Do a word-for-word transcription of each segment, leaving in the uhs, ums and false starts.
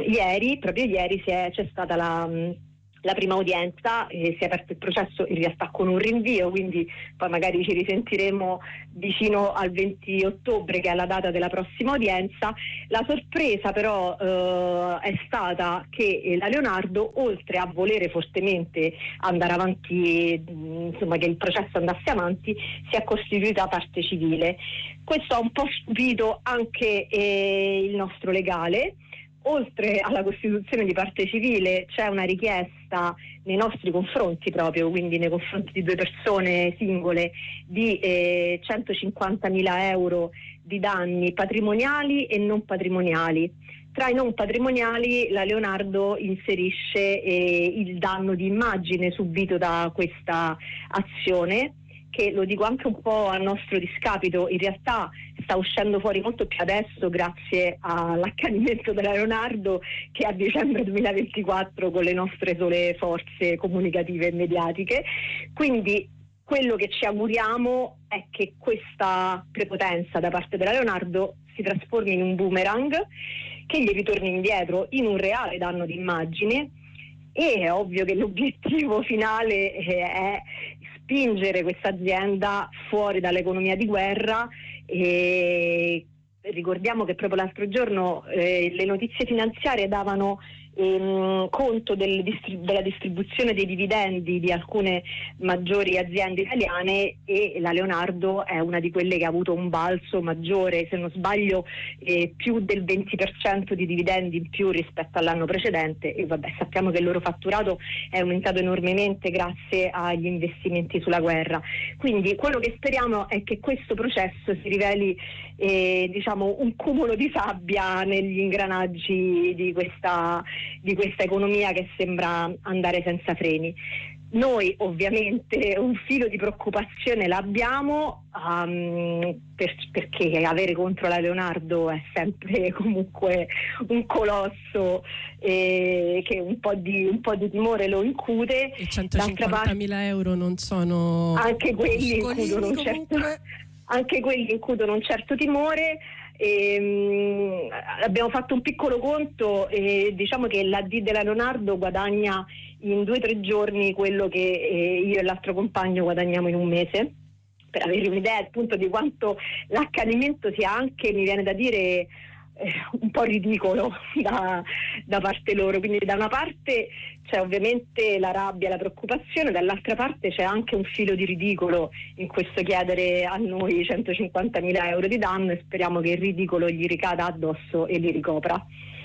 ieri, proprio ieri, si è, c'è stata la... la prima udienza, eh, si è aperto il processo in realtà con un rinvio, quindi poi magari ci risentiremo vicino al venti ottobre, che è la data della prossima udienza. La sorpresa però eh, è stata che la Leonardo, oltre a volere fortemente andare avanti, insomma che il processo andasse avanti, si è costituita parte civile. Questo ha un po' stupito anche eh, il nostro legale. Oltre alla costituzione di parte civile c'è una richiesta nei nostri confronti, proprio quindi nei confronti di due persone singole, di eh, centocinquantamila euro di danni patrimoniali e non patrimoniali. Tra i non patrimoniali la Leonardo inserisce eh, il danno di immagine subito da questa azione, che, lo dico anche un po' a nostro discapito, in realtà sta uscendo fuori molto più adesso grazie all'accanimento della Leonardo che a dicembre duemilaventiquattro con le nostre sole forze comunicative e mediatiche. Quindi quello che ci auguriamo è che questa prepotenza da parte della Leonardo si trasformi in un boomerang, che gli ritorni indietro in un reale danno di immagine, e è ovvio che l'obiettivo finale è spingere questa azienda fuori dall'economia di guerra. E ricordiamo che proprio l'altro giorno eh, le notizie finanziarie davano ehm, conto del distri- della distribuzione dei dividendi di alcune maggiori aziende italiane, e la Leonardo è una di quelle che ha avuto un balzo maggiore, se non sbaglio eh, più del venti per cento di dividendi in più rispetto all'anno precedente, e vabbè, sappiamo che il loro fatturato è aumentato enormemente grazie agli investimenti sulla guerra. Quindi quello che speriamo è che questo processo si riveli eh, diciamo un cumulo di sabbia negli ingranaggi di questa di questa economia che sembra andare senza freni. Noi ovviamente un filo di preoccupazione l'abbiamo, um, per, perché avere contro la Leonardo è sempre comunque un colosso eh, che un po' di un po' di timore lo incute. E centocinquantamila euro non sono anche quelli incutono un certo, anche quelli incutono un certo timore. E, abbiamo fatto un piccolo conto e diciamo che l'A D della Leonardo guadagna in due o tre giorni quello che eh, io e l'altro compagno guadagniamo in un mese, per avere un'idea appunto di quanto l'accanimento sia anche, mi viene da dire, eh, un po' ridicolo da, da parte loro. Quindi da una parte c'è ovviamente la rabbia, la preoccupazione, dall'altra parte c'è anche un filo di ridicolo in questo chiedere a noi centocinquantamila euro di danno, e speriamo che il ridicolo gli ricada addosso e li ricopra.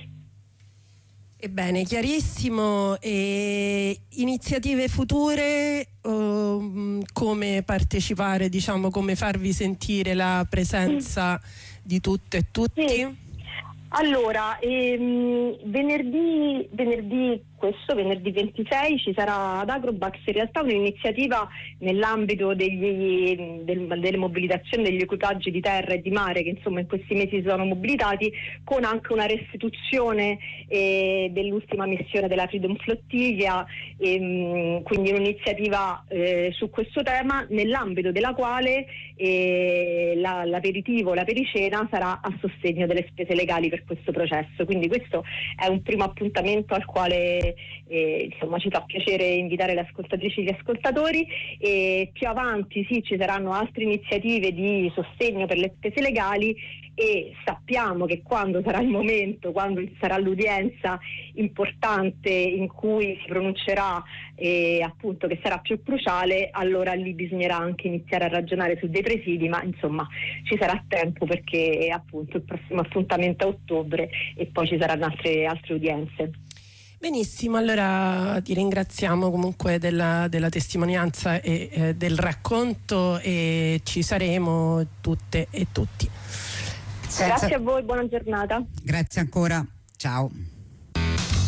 Ebbene, chiarissimo. E iniziative future, um, come partecipare, diciamo, come farvi sentire la presenza di tutte e tutti? Sì. Allora, ehm, venerdì, venerdì questo, venerdì ventisei, ci sarà ad Agrobax in realtà un'iniziativa nell'ambito degli, del, delle mobilitazioni degli equipaggi di terra e di mare che insomma in questi mesi si sono mobilitati, con anche una restituzione eh, dell'ultima missione della Freedom Flottiglia, ehm, quindi un'iniziativa eh, su questo tema, nell'ambito della quale eh, la, l'aperitivo, la pericena sarà a sostegno delle spese legali per questo processo. Quindi questo è un primo appuntamento al quale eh, insomma ci fa piacere invitare le ascoltatrici e gli ascoltatori. E più avanti sì, ci saranno altre iniziative di sostegno per le spese legali, e sappiamo che quando sarà il momento, quando sarà l'udienza importante in cui si pronuncerà eh, appunto che sarà più cruciale, allora lì bisognerà anche iniziare a ragionare su dei presidi, ma insomma ci sarà tempo, perché appunto il prossimo appuntamento è a ottobre e poi ci saranno altre, altre udienze. Benissimo, allora ti ringraziamo comunque della, della testimonianza e eh, del racconto, e ci saremo tutte e tutti. Grazie a voi, buona giornata. Grazie ancora, ciao.